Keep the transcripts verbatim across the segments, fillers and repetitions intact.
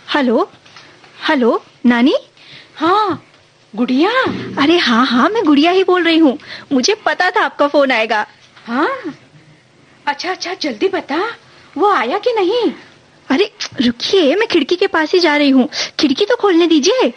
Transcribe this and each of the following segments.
Hello hello नानी। हाँ गुड़िया। अरे हाँ हाँ मैं गुड़िया ही बोल रही हूँ, मुझे पता था आपका फोन आएगा। हाँ अच्छा अच्छा जल्दी बता, वो आया कि नहीं? अरे रुकिए, मैं खिड़की के पास ही जा रही हूँ, खिड़की तो खोलने दीजिए।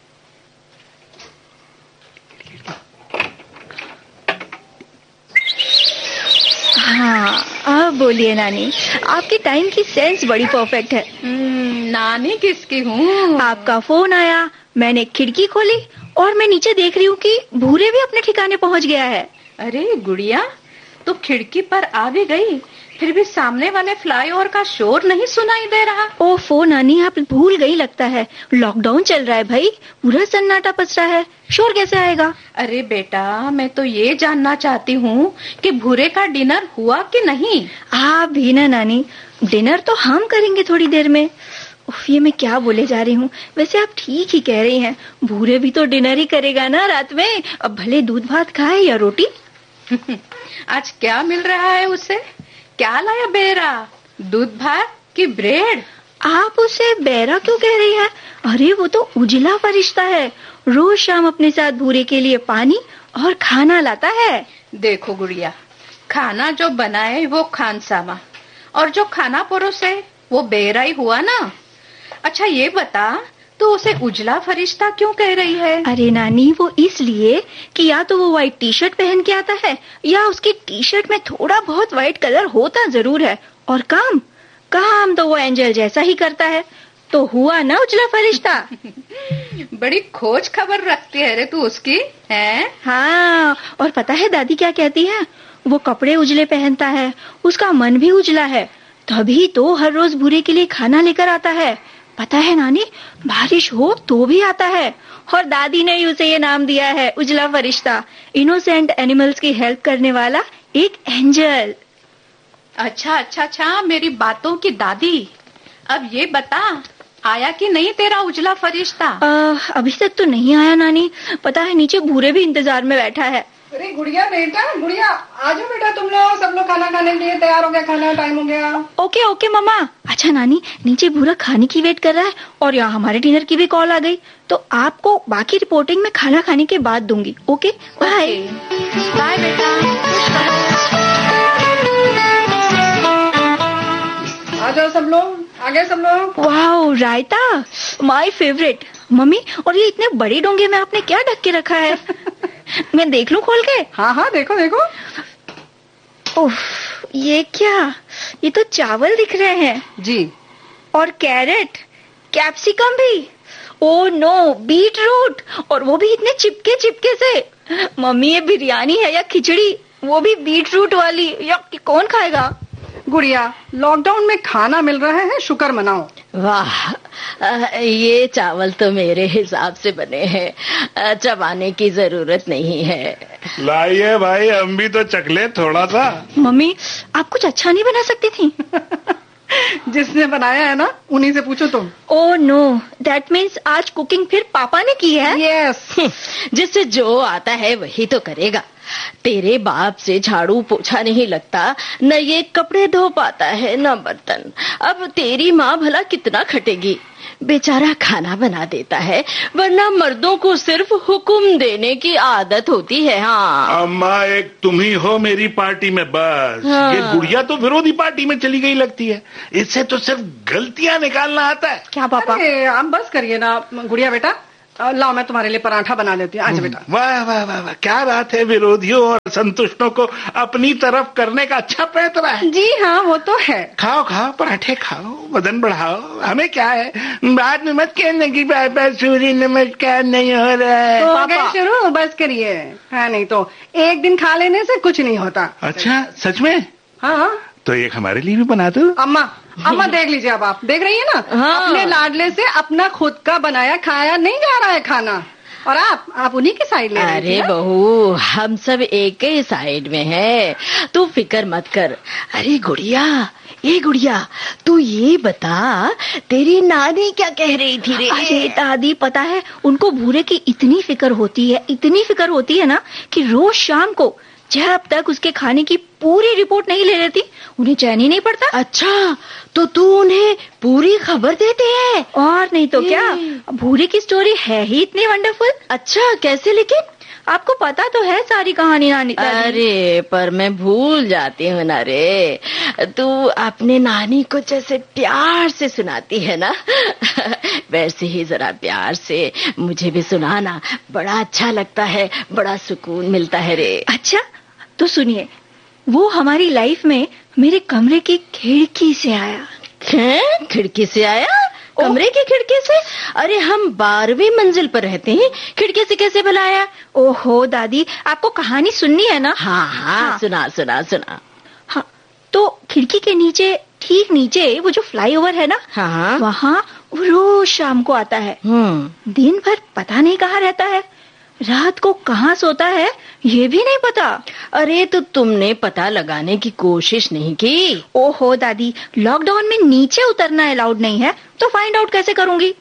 हाँ अब बोलिए नानी, आपकी टाइम की सेंस बड़ी परफेक्ट है। नानी किसकी हूँ? आपका फोन आया, मैंने खिड़की खोली और मैं नीचे देख रही हूँ कि भूरे भी अपने ठिकाने पहुँच गया है। अरे गुड़िया, तो खिड़की पर आ भी गई, फिर भी सामने वाले फ्लाईओवर का शोर नहीं सुनाई दे रहा। ओफो नानी, आप भूल गई लगता है, लॉकडाउन चल रहा है भाई, पूरा सन्नाटा पस रहा है, शोर कैसे आएगा? अरे बेटा, मैं तो ये जानना चाहती हूँ कि भूरे का डिनर हुआ कि नहीं? आप भी ना नानी, डिनर तो हम करेंगे थोड़ी देर में। उफ, ये मैं क्या बोले जा रही हूँ। वैसे आप ठीक ही कह रही हैं, भूरे भी तो डिनर ही करेगा ना रात में, अब भले दूध भात खाए या रोटी। आज क्या मिल रहा है उसे? क्या लाया बेरा, दूध भात की ब्रेड? आप उसे बेरा क्यों कह रही हैं? अरे वो तो उजला फरिश्ता है, रोज शाम अपने साथ भूरे के लिए पानी और खाना लाता है। देखो गुड़िया, खाना जो बनाए वो खानसामा, और जो खाना परोसे वो बेरा ही हुआ ना। अच्छा ये बता, तो उसे उजला फरिश्ता क्यों कह रही है? अरे नानी, वो इसलिए कि या तो वो व्हाइट टी शर्ट पहन के आता है, या उसकी टी शर्ट में थोड़ा बहुत व्हाइट कलर होता जरूर है, और काम काम तो वो एंजल जैसा ही करता है, तो हुआ ना उजला फरिश्ता। बड़ी खोज खबर रखती है रे तू उसकी, है? हाँ, और पता है दादी क्या कहती है? वो कपड़े उजले पहनता है, उसका मन भी उजला है, तभी तो हर रोज भूरे के लिए खाना लेकर आता है। पता है नानी, बारिश हो तो भी आता है, और दादी ने उसे ये नाम दिया है उजला फरिश्ता, इनोसेंट एनिमल्स की हेल्प करने वाला एक एंजल। अच्छा अच्छा अच्छा, मेरी बातों की दादी। अब ये बता, आया कि नहीं तेरा उजला फरिश्ता? आ, अभी तक तो नहीं आया नानी, पता है नीचे भूरे भी इंतजार में बैठा है। अरे गुड़िया बेटा, गुड़िया आ जाओ बेटा, तुम लोग सब लोग खाना खाने के लिए तैयार हो गया, खाना टाइम हो गया। ओके ओके मम्मा। अच्छा नानी, नीचे भूरा खाने की वेट कर रहा है, और यहाँ हमारे डिनर की भी कॉल आ गई, तो आपको बाकी रिपोर्टिंग में खाना खाने के बाद दूंगी। Okay bye. बाय बेटा। आ जाओ सब लोग, आ गए सब लोग। वाह, रायता माय फेवरेट। मम्मी, और ये इतने बड़े डोंगे में आपने क्या ढक के रखा है? मैं देख लूं खोल के? हाँ हाँ देखो देखो। उफ, ये क्या? ये तो चावल दिख रहे हैं जी। और कैरेट, कैप्सिकम भी, ओ नो बीट रूट, और वो भी इतने चिपके चिपके से। मम्मी ये बिरयानी है या खिचड़ी, वो भी बीट रूट वाली, या कौन खाएगा? गुड़िया, लॉकडाउन में खाना मिल रहा है, शुक्र मनाओ। वाह, ये चावल तो मेरे हिसाब से बने हैं, चबाने की जरूरत नहीं है। लाइए भाई, हम भी तो चखले थोड़ा सा। मम्मी, आप कुछ अच्छा नहीं बना सकती थी? जिसने बनाया है ना, उन्हीं से पूछो तुम। ओह नो, दैट मीन्स आज कुकिंग फिर पापा ने की है? यस। जिससे जो आता है वही तो करेगा। तेरे बाप से झाड़ू पोछा नहीं लगता, न ये कपड़े धो पाता है, न बर्तन। अब तेरी माँ भला कितना खटेगी? बेचारा खाना बना देता है, वरना मर्दों को सिर्फ हुक्म देने की आदत होती है। हाँ अम्मा, एक तुम ही हो मेरी पार्टी में, बस। हाँ। ये गुड़िया तो विरोधी पार्टी में चली गई लगती है, इससे तो सिर्फ गलतियां निकालना आता है। क्या पापा? अरे आप बस करिए ना गुड़िया बेटा, लाओ मैं तुम्हारे लिए पराठा बना देती हूँ। आजा बेटा। वाह वाह वाह वाह, क्या बात है, विरोधियों और संतुष्टों को अपनी तरफ करने का अच्छा पैतरा है। जी हाँ, वो तो है। खाओ खाओ, पराठे खाओ, वजन बढ़ाओ, हमें क्या है। बाद में मत कहने की बाबा सूर्य नमस्कार नहीं हो रहा है। तो हो गए शुरू, बस करिए। हाँ, नहीं तो एक दिन खा लेने से कुछ नहीं होता। अच्छा सच में? हाँ, तो एक हमारे लिए भी बना दो। अम्मा अम्मा देख लीजिए, अब आप देख रही है ना। हाँ। अपने लाडले से अपना खुद का बनाया खाया नहीं जा रहा है खाना, और आप आप उन्हीं की साइड ले रही अरे बहू, हम सब एक ही साइड में है, तू फिक्र मत कर। अरे गुड़िया, ये गुड़िया, तू ये बता, तेरी नानी क्या कह रही थी रे? अरे दादी, पता है उनको भूरे की इतनी फिक्र होती है, इतनी फिक्र होती है ना, कि रोज शाम को जब तक उसके खाने की पूरी रिपोर्ट नहीं ले लेती उन्हें चैन ही नहीं पड़ता। अच्छा, तो तू उन्हें पूरी खबर देती है? और नहीं तो क्या, भूरे की स्टोरी है ही इतनी वंडरफुल। अच्छा, कैसे लेकिन? आपको पता तो है सारी कहानी नानी। अरे पर मैं भूल जाती हूँ ना रे। तू अपने नानी को जैसे प्यार से सुनाती है ना वैसे ही जरा प्यार से मुझे भी सुनाना, बड़ा अच्छा लगता है, बड़ा सुकून मिलता है रे। अच्छा तो सुनिए, वो हमारी लाइफ में मेरे कमरे की खिड़की से आया। हैं? खिड़की से आया? कमरे की खिड़की से? अरे हम बारहवीं मंजिल पर रहते हैं, खिड़की से कैसे भला आया? ओहो दादी, आपको कहानी सुननी है ना? हाँ हाँ, हाँ। सुना सुना सुना। हाँ तो खिड़की के नीचे, ठीक नीचे वो जो फ्लाईओवर है ना, हाँ, वहाँ वो रोज शाम को आता है। दिन भर पता नहीं कहाँ रहता है, रात को कहाँ सोता है ये भी नहीं पता। अरे तो तुमने पता लगाने की कोशिश नहीं की? ओहो दादी, लॉकडाउन में नीचे उतरना अलाउड नहीं है तो फाइंड आउट कैसे करूंगी?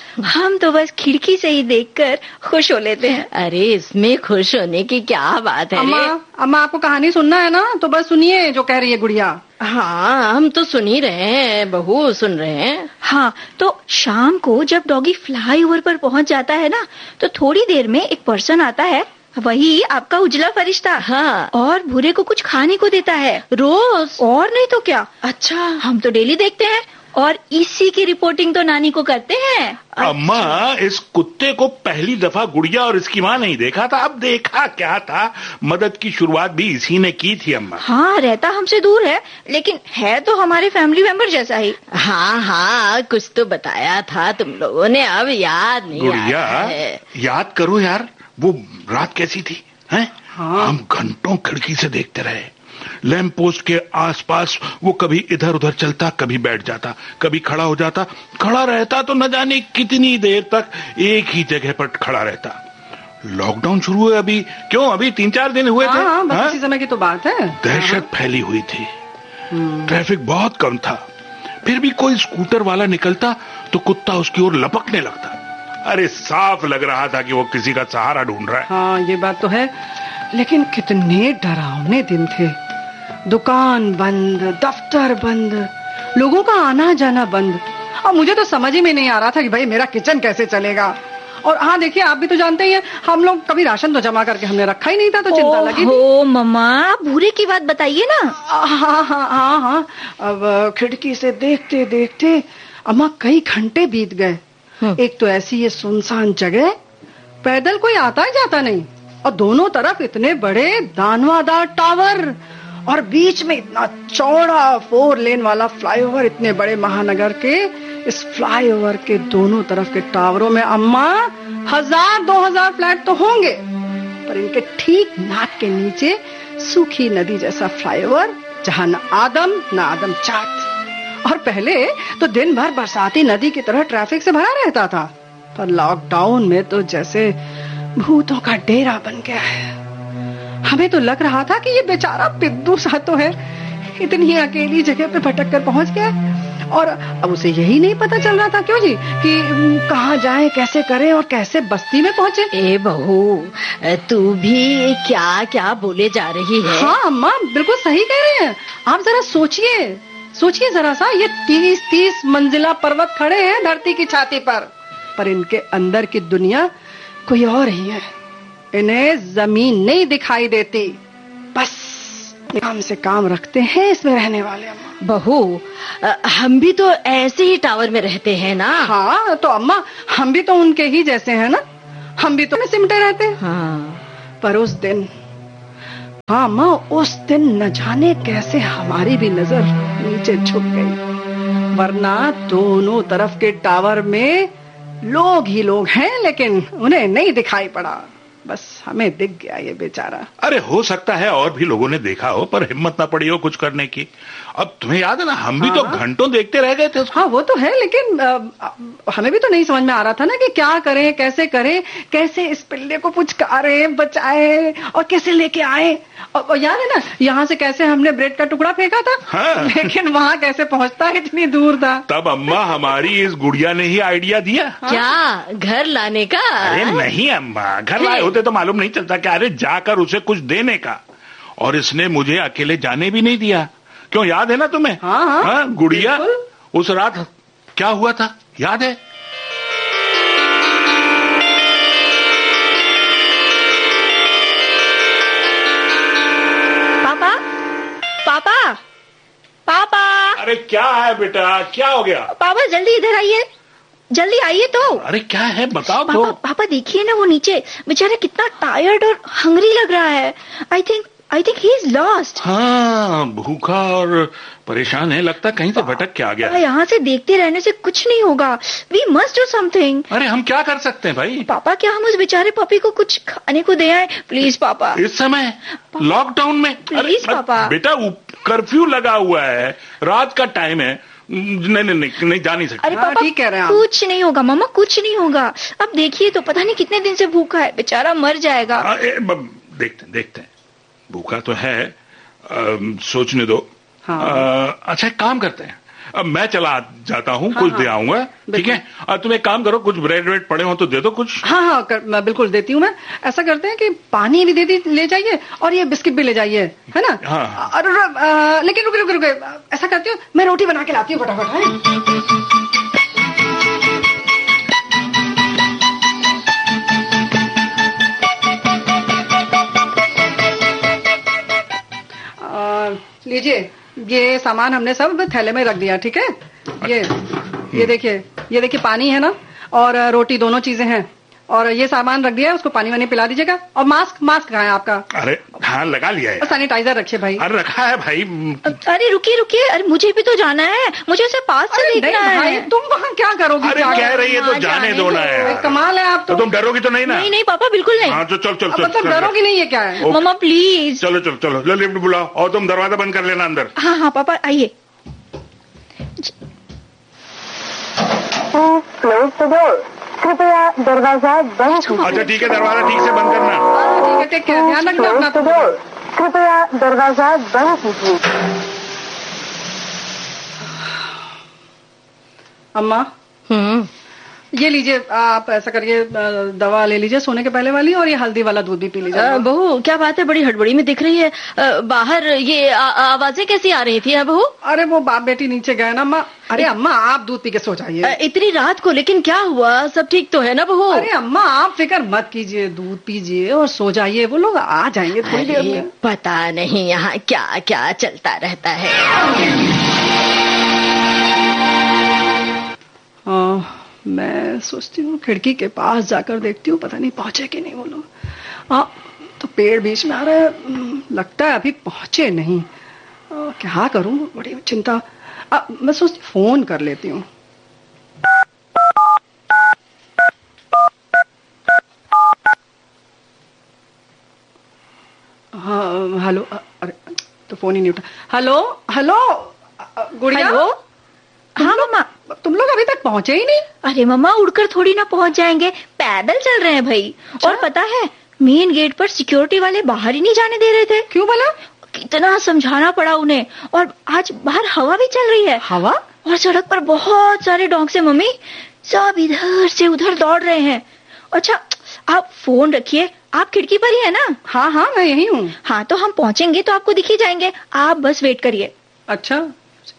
हम तो बस खिड़की से ही देखकर खुश हो लेते हैं। अरे इसमें खुश होने की क्या बात है? अम्मा, अम्मा आपको कहानी सुनना है ना तो बस सुनिए जो कह रही है गुड़िया। हाँ हम तो सुन ही रहे हैं बहू, सुन रहे हैं। हाँ तो शाम को जब डॉगी फ्लाईओवर पर पहुंच जाता है ना तो थोड़ी देर में एक पर्सन आता है, वही आपका उजला फरिश्ता। हाँ। और भूरे को कुछ खाने को देता है रोज? और नहीं तो क्या। अच्छा, हम तो डेली देखते हैं और इसी की रिपोर्टिंग तो नानी को करते हैं। अम्मा, इस कुत्ते को पहली दफा गुड़िया और इसकी माँ नहीं देखा था। अब देखा क्या था, मदद की शुरुआत भी इसी ने की थी अम्मा। हाँ रहता हमसे दूर है लेकिन है तो हमारे फैमिली मेंबर जैसा ही। हाँ हाँ कुछ तो बताया था तुम लोगों ने, अब याद नहीं गुड़िया आ रहा है। याद करो यार, वो रात कैसी थी हैं? हाँ। हम घंटों खिड़की से देखते रहे। लैंप पोस्ट के आसपास वो कभी इधर उधर चलता, कभी बैठ जाता, कभी खड़ा हो जाता। खड़ा रहता तो न जाने कितनी देर तक एक ही जगह पर खड़ा रहता। लॉकडाउन शुरू हुए अभी, क्यों अभी तीन चार दिन हुए थे। हाँ, बस इसी समय की तो बात है। दहशत फैली हुई थी, ट्रैफिक बहुत कम था, फिर भी कोई स्कूटर वाला निकलता तो कुत्ता उसकी ओर लपकने लगता। अरे साफ लग रहा था कि वो किसी का सहारा ढूंढ रहा है। हाँ ये बात तो है, लेकिन कितने डरावने दिन थे। दुकान बंद, दफ्तर बंद, लोगों का आना जाना बंद। और मुझे तो समझ ही में नहीं आ रहा था कि भाई मेरा किचन कैसे चलेगा। और हाँ देखिए, आप भी तो जानते ही हैं, हम लोग कभी राशन तो जमा करके हमने रखा ही नहीं था, तो चिंता लगी थी। ओ मम्मा, भूरे की बात बताइए ना। हाँ हाँ हाँ हाँ अब खिड़की से देखते देखते अम्मा कई घंटे बीत गए। एक तो ऐसी ये सुनसान जगह, पैदल कोई आता ही जाता नहीं, और दोनों तरफ इतने बड़े दानवादार टावर, और बीच में इतना चौड़ा फोर लेन वाला फ्लाईओवर। इतने बड़े महानगर के इस फ्लाईओवर के दोनों तरफ के टावरों में अम्मा हजार दो हजार फ्लैट तो होंगे, पर इनके ठीक नाक के नीचे सूखी नदी जैसा फ्लाईओवर, जहाँ न आदम न आदम चाट। और पहले तो दिन भर बरसाती नदी की तरह ट्रैफिक से भरा रहता था, पर लॉकडाउन में तो जैसे भूतों का डेरा बन गया है। हमें तो लग रहा था कि ये बेचारा पिद्दू सा तो है, इतनी अकेली जगह पे भटक कर पहुंच गया, और अब उसे यही नहीं पता चल रहा था क्यों जी कि कहाँ जाए, कैसे करें और कैसे बस्ती में पहुंचे। ए बहू, तू भी क्या क्या बोले जा रही है। हाँ अम्मा बिल्कुल सही कह रहे हैं आप। जरा सोचिए सोचिए जरा सा, ये तीस तीस मंजिला पर्वत खड़े हैं धरती की छाती पर, पर इनके अंदर की दुनिया कोई और ही है। इन्हें जमीन नहीं दिखाई देती, बस काम से काम रखते हैं इसमें रहने वाले। अम्मा बहू, हम भी तो ऐसे ही टावर में रहते हैं ना। हाँ तो अम्मा, हम भी तो उनके ही जैसे हैं ना, हम भी तो सिमटे रहते हैं। हाँ। पर उस दिन, हाँ अम्मा, उस दिन न जाने कैसे हमारी भी नजर नीचे झुक गई, वरना दोनों तरफ के टावर में लोग ही लोग हैं, लेकिन उन्हें नहीं दिखाई पड़ा, बस हमें दिख गया ये बेचारा। अरे हो सकता है और भी लोगों ने देखा हो, पर हिम्मत ना पड़ी हो कुछ करने की। अब तुम्हें याद है ना, हम भी हाँ। तो घंटों देखते रह गए थे उसको। हाँ वो तो है, लेकिन आ, हमें भी तो नहीं समझ में आ रहा था ना कि क्या करें, कैसे करें, कैसे इस पिल्ले को पुचकारे, बचाए और कैसे लेके आए। और याद है ना, यहाँ से कैसे हमने ब्रेड का टुकड़ा फेंका था। हाँ। लेकिन वहाँ कैसे पहुँचता इतनी दूर था। तब अम्मा हमारी इस गुड़िया ने ही आइडिया दिया। हाँ। क्या घर लाने का? अरे नहीं अम्मा, घर लाए होते तो मालूम नहीं चलता क्या, अरे जाकर उसे कुछ देने का। और इसने मुझे अकेले जाने भी नहीं दिया। क्यों, याद है ना तुम्हें? हाँ हाँ, हाँ गुड़िया, उस रात क्या हुआ था याद है? पापा, पापा, पापा। अरे क्या है बेटा, क्या हो गया? पापा जल्दी इधर आइए, जल्दी आइए तो। अरे क्या है बताओ पापा, तो। पापा देखिए ना वो नीचे बेचारा कितना टायर्ड और हंग्री लग रहा है। I think I think he is lost. हाँ, भूखा और परेशान है, लगता कहीं से भटक के आ गया है। यहाँ से देखते रहने से कुछ नहीं होगा। We must do something. अरे हम क्या कर सकते हैं भाई? पापा क्या हम उस बेचारे पपी को कुछ खाने को दे आए? प्लीज पापा। इस समय लॉकडाउन में? प्लीज पापा। बेटा कर्फ्यू लगा हुआ है, रात का टाइम है, नहीं नहीं नहीं, नहीं जा नहीं सकते। अरे पापा ठीक कह रहे हैं आप। कुछ नहीं होगा मामा, कुछ नहीं होगा। अब देखिए तो पता नहीं कितने दिन से भूखा है, बेचारा मर जाएगा। आ, ए, देखते देखते हैं, भूखा तो है, आ, सोचने दो। हाँ। आ, अच्छा एक काम करते हैं, अब मैं चला जाता हूँ, हाँ, कुछ हाँ, दे आऊंगा, ठीक है? और तुम एक काम करो, कुछ ब्रेड वेड पड़े हो तो दे दो कुछ। हाँ हाँ कर, मैं बिल्कुल देती हूँ। मैं ऐसा करते हैं कि पानी भी दे दी ले जाइए और ये बिस्किट भी ले जाइए, है ना? हाँ। और आ, लेकिन रुके रुके रुके, ऐसा करती हूँ मैं रोटी बना के लाती हूँ फटाफट, है? लीजिए, ये सामान हमने सब थैले में रख दिया, ठीक है? ये ये देखिए, ये देखिए पानी है ना, और रोटी, दोनों चीजें हैं, और ये सामान रख दिया है, उसको पानी वानी पिला दीजिएगा। और मास्क मास्क कहाँ है आपका? अरे हाँ लगा लिया है। सैनिटाइजर रखिए भाई। अरे रखा है भाई। अरे रुकिए रुकिए, अरे मुझे भी तो जाना है, मुझे उसे पास से देखना है। तुम वहाँ क्या करोगी? अरे कह रही है तो जाने दो ना यार। कमाल है आप तो। तुम डरोगी तो नहीं ना? नहीं नहीं पापा बिल्कुल नहीं। हाँ तो चल चल चल। मतलब डरोगी नहीं है क्या है? मम्मा प्लीज। चलो चलो चलो, लो लिफ्ट बुलाओ और तुम दरवाजा बंद कर लेना अंदर। हाँ हाँ पापा आइए। क्लोज द डोर, कृपया दरवाजा बंद कीजिए। अच्छा ठीक है, दरवाजा ठीक से बंद करना। ठीक है, टेक केयर, ध्यान रखना अपना। क्लोज द डोर, कृपया दरवाजा बंद कीजिए। अम्मा, हम्म ये लीजिए, आप ऐसा करिए, दवा ले लीजिए सोने के पहले वाली, और ये हल्दी वाला दूध भी पी लीजिए। बहू क्या बात है, बड़ी हड़बड़ी में दिख रही है। आ, बाहर ये आ, आवाजें कैसी आ रही थी बहू? अरे वो बाप बेटी नीचे गए ना अम्मा। अरे अम्मा आप दूध पी के सो जाइए। इतनी रात को, लेकिन क्या हुआ, सब ठीक तो है ना बहू? अरे अम्मा आप फिक्र मत कीजिए, दूध पीजिए और सो जाइए, वो लोग आ जाएंगे थोड़ी देर में। पता नहीं यहाँ क्या क्या चलता रहता है। हाँ, मैं सोचती हूँ खिड़की के पास जाकर देखती हूँ, पता नहीं पहुंचे कि नहीं वो लोग। हाँ तो पेड़ बीच में आ रहा है, लगता है अभी पहुंचे नहीं। आ, क्या करूँ, बड़ी चिंता। आ, मैं सोचती फोन कर लेती हूँ। हाँ हेलो, अरे तो फोन ही नहीं उठा। हेलो हेलो गुड़िया। हेलो हाँ मम्मा, तुम लोग अभी तक पहुंचे ही नहीं? अरे मम्मा उड़कर थोड़ी ना पहुंच जाएंगे, पैदल चल रहे हैं भाई। और पता है मेन गेट पर सिक्योरिटी वाले बाहर ही नहीं जाने दे रहे थे। क्यों भला? कितना समझाना पड़ा उन्हें। और आज बाहर हवा भी चल रही है। हवा? और सड़क पर बहुत सारे डॉग्स हैं मम्मी, सब इधर से उधर दौड़ रहे हैं। अच्छा आप फोन रखिए, आप खिड़की पर ही है ना? हाँ हाँ मैं यही हूँ। हाँ तो हम पहुंचेंगे तो आपको दिख ही जाएंगे, आप बस वेट करिए। अच्छा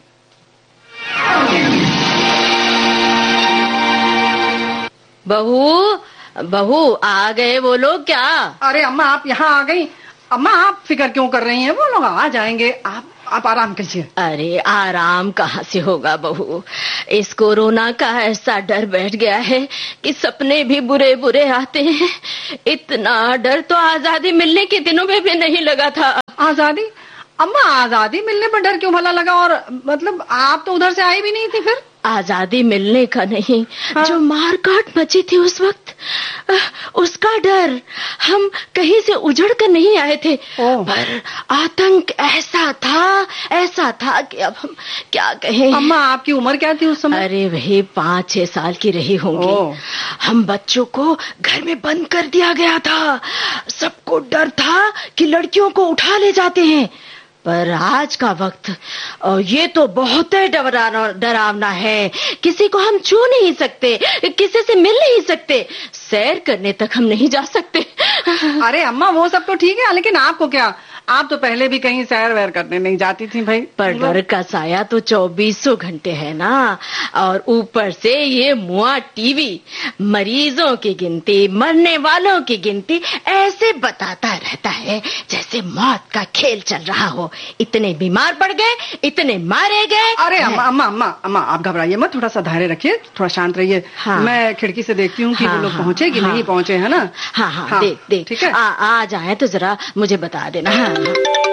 बहू बहू आ गए वो लोग क्या? अरे अम्मा आप यहाँ आ गई। अम्मा आप फिक्र क्यों कर रही हैं, वो लोग आ जाएंगे, आप आप आराम कीजिए। अरे आराम कहाँ से होगा बहू, इस कोरोना का ऐसा डर बैठ गया है कि सपने भी बुरे बुरे आते हैं। इतना डर तो आजादी मिलने के दिनों में भी नहीं लगा था। आजादी? अम्मा आजादी मिलने पर डर क्यों भला लगा? और मतलब आप तो उधर से आई भी नहीं थी फिर? आजादी मिलने का नहीं, हाँ? जो मारकाट मची थी उस वक्त, उसका डर। हम कहीं से उजड़ कर नहीं आए थे, पर आतंक ऐसा था ऐसा था कि अब हम क्या कहें। अम्मा आपकी उम्र क्या थी उस समय? अरे वही पाँच छह साल की रही होंगी। हम बच्चों को घर में बंद कर दिया गया था। सबको डर था कि लड़कियों को उठा ले जाते हैं। पर आज का वक्त ये तो बहुत डरावना है। किसी को हम छू नहीं सकते, किसी से मिल नहीं सकते, सैर करने तक हम नहीं जा सकते। अरे अम्मा वो सब तो ठीक है, लेकिन आपको क्या? आप तो पहले भी कहीं सैर वैर करने नहीं जाती थी भाई। पर डर का साया तो चौबीसों घंटे है ना, और ऊपर से ये मुआ टीवी मरीजों की गिनती, मरने वालों की गिनती ऐसे बताता रहता है जैसे मौत का खेल चल रहा हो। इतने बीमार पड़ गए, इतने मारे गए। अरे अम्मा अम्मा अम्मा अम्मा आप घबराइए मत, थोड़ा सा धैर्य रखिए, थोड़ा शांत रहिए। हाँ। मैं खिड़की से देखती हूँ कि हाँ, वो लोग हाँ, पहुँचे कि हाँ, नहीं पहुँचे, है ना। हाँ हाँ, हाँ देख देख ठीक है। आ, आ जाए तो जरा मुझे बता देना। हाँ, हाँ।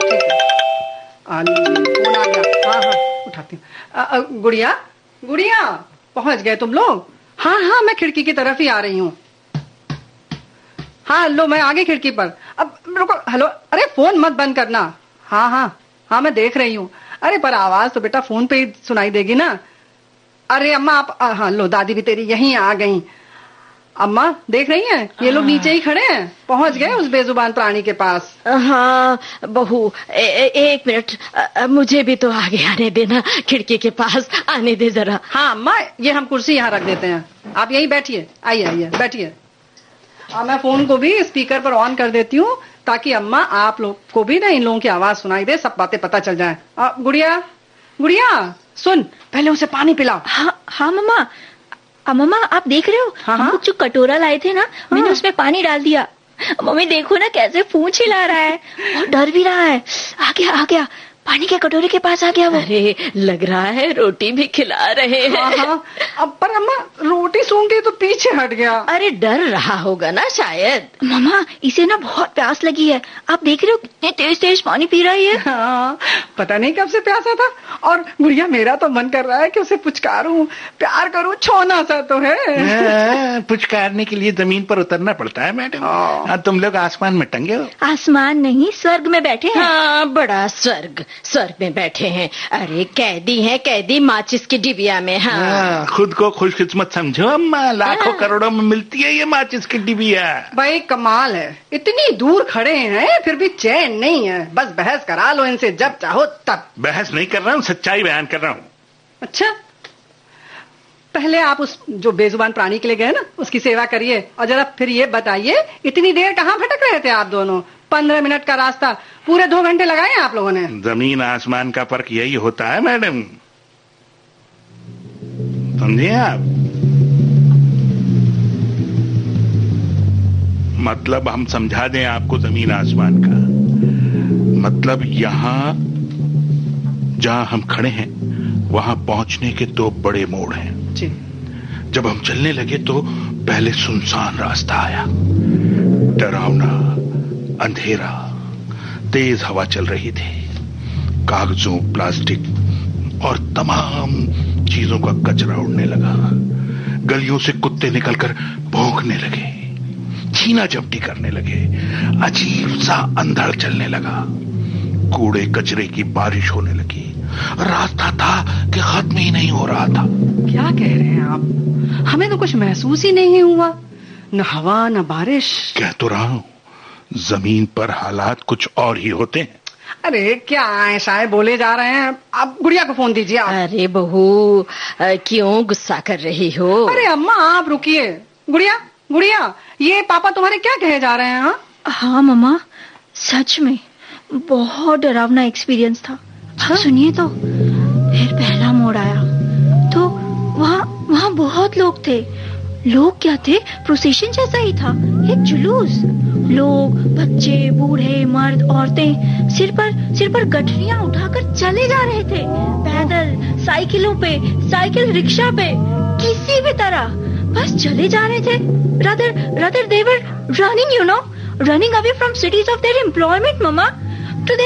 फोन आ गया। हाँ हाँ उठाती हूँ। गुड़िया गुड़िया पहुँच गए तुम लोग? हाँ हाँ मैं खिड़की की तरफ ही आ रही हूँ। हाँ लो मैं आ गई खिड़की पर। अब रुको, हेलो, अरे फोन मत बंद करना। हाँ हाँ हाँ मैं देख रही हूँ। अरे पर आवाज तो बेटा फोन पे ही सुनाई देगी ना। अरे अम्मा आप, हाँ लो दादी भी तेरी यहीं आ गई। अम्मा देख रही हैं, ये लोग नीचे ही खड़े हैं, पहुंच गए उस बेजुबान प्राणी के पास। हाँ बहू ए, ए, एक मिनट, मुझे भी तो आगे आने देना, खिड़की के पास आने दे जरा। हाँ अम्मा ये हम कुर्सी यहाँ रख देते हैं, आप यहीं बैठिए, आइए आइए बैठिए। मैं फोन को भी स्पीकर पर ऑन कर देती हूँ ताकि अम्मा आप लोग को भी ना इन लोगों की आवाज सुनाई दे, सब बातें पता चल जाए। गुड़िया गुड़िया सुन, पहले उसे पानी पिलाओ। हाँ हाँ मम्मा। मम्मा आप देख रहे हो, हाँ, हम लोग जो कटोरा लाए थे ना, हाँ, मैंने उसमें पानी डाल दिया। मम्मी देखो ना कैसे पूंछ हिला रहा है और डर भी रहा है। आ गया आ गया, पानी के कटोरे के पास आ गया वो। अरे लग रहा है रोटी भी खिला रहे हैं। हाँ, हाँ। अब पर अम्मा रोटी सूंघ के तो पीछे हट गया। अरे डर रहा होगा ना शायद। मम्मा इसे ना बहुत प्यास लगी है, आप देख रहे हो कितने तेज तेज पानी पी रही है। हाँ, पता नहीं कब से प्यासा था। और गुड़िया मेरा तो मन कर रहा है कि उसे पुचकारूं, प्यार करूं, छोना सा तो है। पुचकारने के लिए जमीन पर उतरना पड़ता है मैडम। तुम लोग आसमान में टंगे हो। आसमान नहीं, स्वर्ग में बैठे हैं। हाँ बड़ा स्वर्ग, स्वर्ग में बैठे हैं। अरे कैदी हैं, कैदी माचिस की डिबिया में। हाँ, हाँ खुद को खुशकिस्मत समझो अम्मा, लाखों हाँ। करोड़ों में मिलती है ये माचिस की डिबिया। भाई कमाल है, इतनी दूर खड़े हैं फिर भी चैन नहीं है। बस बहस करा लो इनसे जब चाहो तब। बहस नहीं कर रहा हूँ, सच्चाई बयान कर रहा हूँ। अच्छा पहले आप उस जो बेजुबान प्राणी के लिए गए ना, उसकी सेवा करिए और जरा फिर ये बताइए इतनी देर कहाँ भटक रहे थे आप दोनों? पंद्रह मिनट का रास्ता पूरे दो घंटे लगाए आप लोगों ने। जमीन आसमान का फर्क यही होता है मैडम, समझिए आप। मतलब हम समझा दें आपको जमीन आसमान का मतलब, यहाँ जहाँ हम खड़े हैं वहाँ पहुंचने के दो बड़े मोड़ हैं जी। जब हम चलने लगे तो पहले सुनसान रास्ता आया, डरावना, अंधेरा, तेज हवा चल रही थी, कागजों, प्लास्टिक और तमाम चीजों का कचरा उड़ने लगा। गलियों से कुत्ते निकलकर भौंकने लगे, छीना झपटी करने लगे, अजीब सा अंधड़ चलने लगा, कूड़े कचरे की बारिश होने लगी। रास्ता था कि खत्म ही नहीं हो रहा था। क्या कह रहे हैं आप? हमें तो कुछ महसूस ही नहीं हुआ, न हवा न बारिश। कह तो रहा हूं, जमीन पर हालात कुछ और ही होते हैं। अरे क्या ऐसा है बोले जा रहे हैं आप? गुड़िया को फोन दीजिए आप। अरे बहू क्यों गुस्सा कर रही हो? अरे अम्मा आप रुकिए। गुड़िया गुड़िया ये पापा तुम्हारे क्या कहे जा रहे हैं? हाँ हाँ मम्मा सच में बहुत डरावना एक्सपीरियंस था। हाँ? सुनिए तो, फिर पहला मोड़ आया तो वहाँ वहाँ बहुत लोग थे। लोग क्या थे, प्रोसेशन जैसा ही था, एक जुलूस। लोग, बच्चे, बूढ़े, मर्द, औरतें सिर पर सिर पर गठरियां उठाकर चले जा रहे थे, पैदल, साइकिलों पे, साइकिल रिक्शा पे, किसी भी तरह बस चले जा रहे थे। rather rather they were running, you know, running away from cities of their employment, mama.